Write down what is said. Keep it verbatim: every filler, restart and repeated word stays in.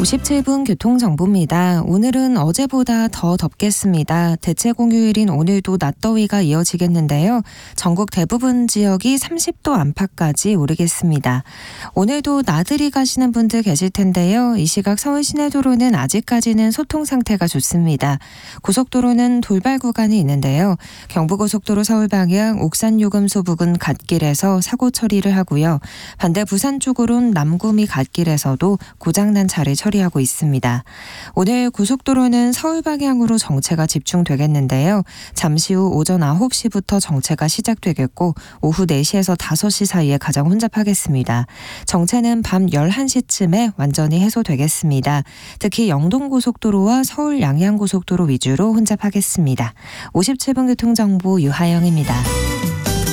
오십칠 분 교통정보입니다. 오늘은 어제보다 더 덥겠습니다. 대체 공휴일인 오늘도 낮더위가 이어지겠는데요. 전국 대부분 지역이 삼십 도 안팎까지 오르겠습니다. 오늘도 나들이 가시는 분들 계실 텐데요. 이 시각 서울 시내도로는 아직까지는 소통 상태가 좋습니다. 고속도로는 돌발 구간이 있는데요. 경부고속도로 서울 방향 옥산요금소 부근 갓길에서 사고 처리를 하고요. 반대 부산 쪽으론 남구미 갓길에서도 고장난 차를 처리하고 있습니다. 오늘 고속도로는 서울 방향으로 정체가 집중되겠는데요. 잠시 후 오전 아홉 시부터 정체가 시작되겠고 오후 네 시에서 다섯 시 사이에 가장 혼잡하겠습니다. 정체는 밤 열한 시쯤에 완전히 해소되겠습니다. 특히 영동고속도로와 서울 양양고속도로 위주로 혼잡하겠습니다. 오십칠 분 교통정보 유하영입니다.